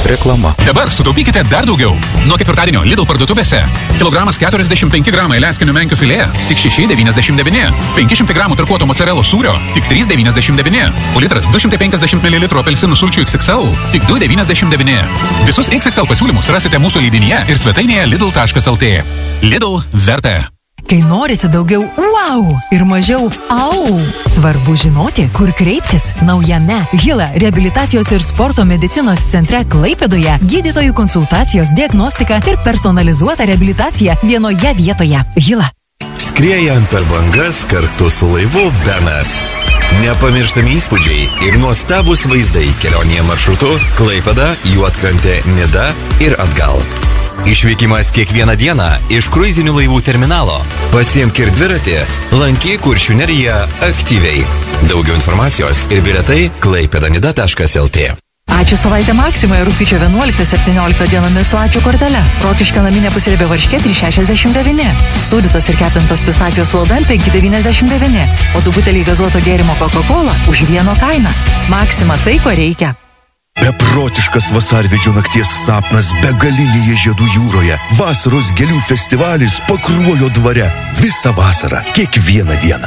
Reklama. Dabar sutaupykite dar daugiau. Nuo ketvirtadienio Lidl parduotuvėse. Kilogramas 45 gramai leskinių menkių filė, tik 6,99. 500 gramų tarkuoto mozzarella sūrio, tik 3,99. O litras 250 ml apelsinų sulčių XXL, tik 2,99. Visus XXL pasiūlymus rasite mūsų leidinyje ir svetainėje lidl.lt. Lidl verta. Kai norisi daugiau wow ir mažiau au, svarbu žinoti, kur kreiptis. Naujame Hila reabilitacijos ir sporto medicinos centre Klaipėdoje gydytojų konsultacijos, diagnostika ir personalizuota reabilitacija vienoje vietoje. Hila. Skriejant per bangas kartu su laivu Benas. Nepamirštami įspūdžiai ir nuostabus vaizdai kelionėje maršrutu Klaipėda, Juodkrantė, Nida ir atgal. Išvykimas kiekvieną dieną iš kruizinių laivų terminalo. Pasiimk ir dviratį, lankyk Kuršių neriją aktyviai. Daugiau informacijos ir bilietai klaipėdanida.lt. Ačiū savaitę Maksimoje rugpjūčio 11-17 dienomis su ačiū kortele. Rokiškio naminė pusriebė varškė 3,69. Sūdytos ir kepintos pistacijos Walden 5,99. O du buteliai gazuoto gėrimo Coca-Cola už vieno kainą. Maksima tai, ko reikia. Beprotiškas vasarvidžio nakties sapnas begalinėje žiedų jūroje. Vasaros gėlių festivalis Pakruojo dvare. Visą vasarą, kiekvieną dieną.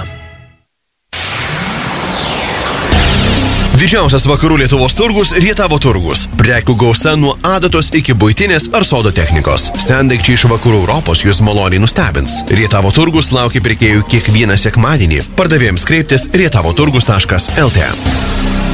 Didžiausias vakarų Lietuvos turgus Rietavo turgus. Prekių gausa nuo adatos iki buitinės ar sodo technikos. Sendaikčiai iš vakarų Europos jūs maloniai nustebins. Rietavo turgus laukia pirkėjų kiekvieną sekmadienį. Pardavėjams kreiptis rietavoturgus.lt.